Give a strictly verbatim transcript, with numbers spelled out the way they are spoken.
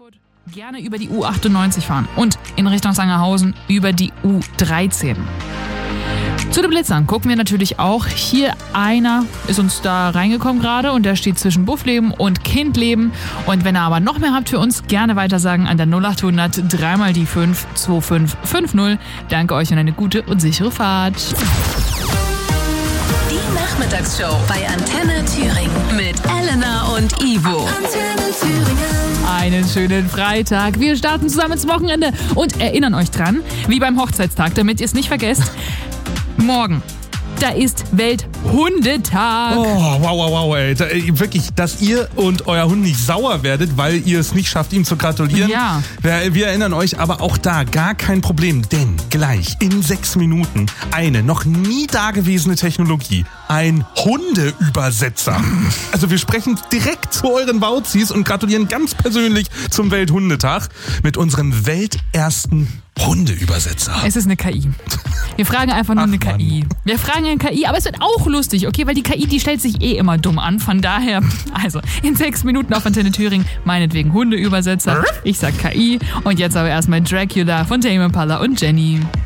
Frankfurt gerne über die U achtundneunzig fahren und in Richtung Sangerhausen über die U dreizehn. Zu den Blitzern gucken wir natürlich auch. Hier einer ist uns da reingekommen gerade und der steht zwischen Buffleben und Kindleben. Und wenn ihr aber noch mehr habt für uns, gerne weitersagen an der null acht hundert drei mal die fünf zwei fünf fünf null. Danke euch und eine gute und sichere Fahrt. Die Nachmittagsshow bei Antenne Thüringen mit Elena und Ivo. Antenne Thüringen. Einen schönen Freitag. Wir starten zusammen ins Wochenende und erinnern euch dran, wie beim Hochzeitstag, damit ihr es nicht vergesst. Morgen, da ist Welthundetag. Oh, wow, wow, wow, ey. Da, ey. Wirklich, dass ihr und euer Hund nicht sauer werdet, weil ihr es nicht schafft, ihm zu gratulieren. Ja. Wir, wir erinnern euch, aber auch da gar kein Problem, denn gleich in sechs Minuten eine noch nie dagewesene Technologie. Ein Hundeübersetzer. Also wir sprechen direkt zu euren Wauzis und gratulieren ganz persönlich zum Welthundetag mit unserem weltersten Hundeübersetzer. Es ist eine K I. Wir fragen einfach nur Ach, eine K I. Mann. Wir fragen eine K I, aber es wird auch lustig, okay? Weil die K I, die stellt sich eh immer dumm an. Von daher, also in sechs Minuten auf Antenne Thüringen, meinetwegen Hundeübersetzer. Ich sag K I. Und jetzt aber erstmal Dracula von Tame Impala und Jenny.